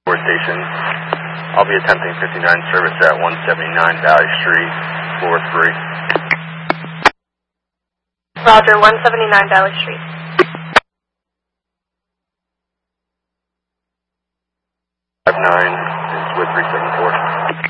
Station. I'll be attempting 59 service at 179 Valley Street, floor 3. Roger, 179 Valley Street. 59 is with 374.